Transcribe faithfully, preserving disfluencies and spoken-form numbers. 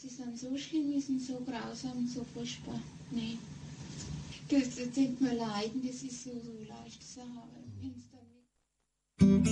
die sind so schlimm, die sind so grausam, so furchtbar. Nee. Das, das denkt man leiden, das ist so, so leicht zu haben.